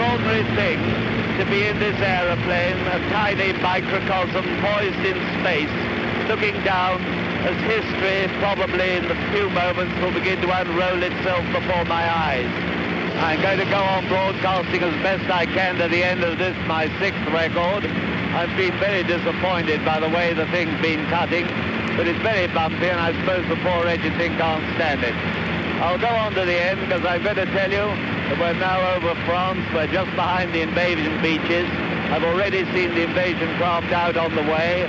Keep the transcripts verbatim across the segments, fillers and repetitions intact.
extraordinary thing to be in this aeroplane, a tiny microcosm poised in space, looking down as history probably in the few moments will begin to unroll itself before my eyes. I'm going to go on broadcasting as best I can to the end of this, my sixth record. I've been very disappointed by the way the thing's been cutting, but it's very bumpy and I suppose the poor wretched thing can't stand it. I'll go on to the end because I'm going to tell you that we're now over France. We're just behind the invasion beaches. I've already seen the invasion craft out on the way.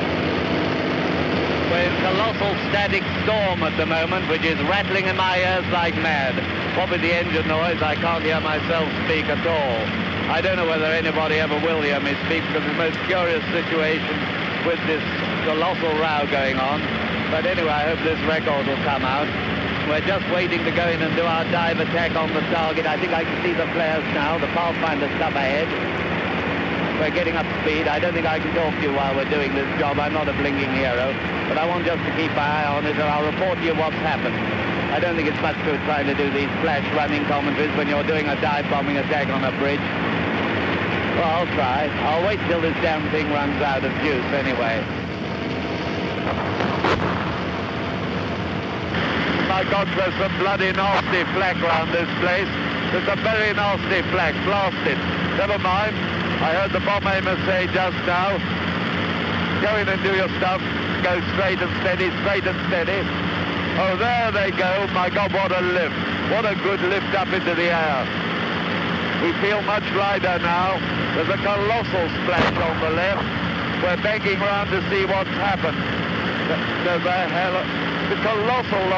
We're in colossal static storm at the moment, which is rattling in my ears like mad. What with the engine noise, I can't hear myself speak at all. I don't know whether anybody ever will hear me speak because it's a most curious situation with this colossal row going on. But anyway, I hope this record will come out. We're just waiting to go in and do our dive attack on the target. I think I can see the flares now, the Pathfinder stuff ahead. We're getting up speed. I don't think I can talk to you while we're doing this job. I'm not a blinking hero, but I want just to keep my eye on it and I'll report to you what's happened. I don't think it's much good trying to do these flash running commentaries when you're doing a dive bombing attack on a bridge. Well, I'll try. I'll wait till this damn thing runs out of juice anyway. My God, there's some bloody nasty flak around this place. There's a very nasty flak. Blast it. Never mind. I heard the bomb aimer say just now, go in and do your stuff. Go straight and steady, straight and steady. Oh, there they go. My God, what a lift. What a good lift up into the air. We feel much lighter now. There's a colossal splash on the left. We're banking round to see what's happened. There's a hell of... The colossal